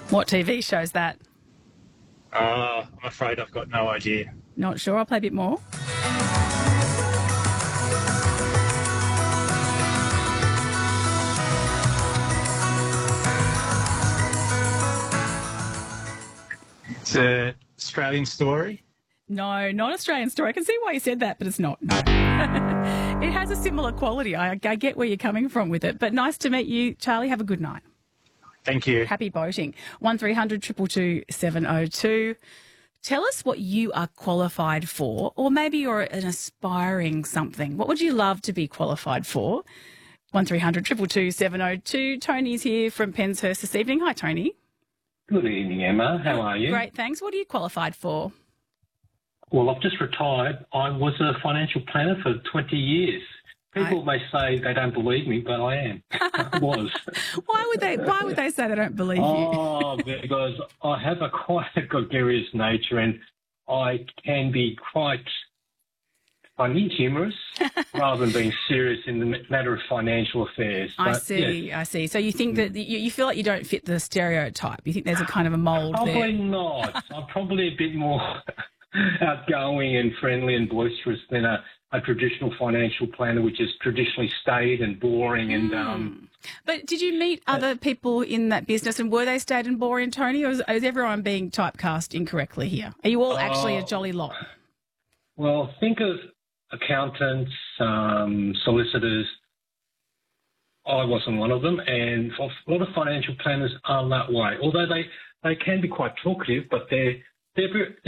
What TV show's that? I'm afraid I've got no idea. Not sure. I'll play a bit more. It's an Australian Story. No, not Australian Story. I can see why you said that, but it's not. No. It has a similar quality. I get where you're coming from with it. But nice to meet you, Charlie. Have a good night. Thank you. Happy boating. 1300 222 702. Tell us what you are qualified for, or maybe you're an aspiring something. What would you love to be qualified for? 1300 222 702. Tony's here from Penshurst this evening. Hi, Tony. Good evening, Emma. How are you? Great, thanks. What are you qualified for? Well, I've just retired. I was a financial planner for 20 years. People may say they don't believe me, but I am. I was. Why would they say they don't believe you? Oh, because I have a quite a gregarious nature and I can be quite funny, humorous, rather than being serious in the matter of financial affairs. I But, see, yes, I see. So you think that you feel like you don't fit the stereotype. You think there's a kind of a mould there. probably not. I'm probably a bit more outgoing and friendly and boisterous than a traditional financial planner, which is traditionally staid and boring. And But did you meet other people in that business, and were they staid and boring, Tony, or is everyone being typecast incorrectly here? Are you all actually a jolly lot? well, think of accountants, solicitors. I wasn't one of them, and a lot of financial planners are that way. Although they can be quite talkative, but they're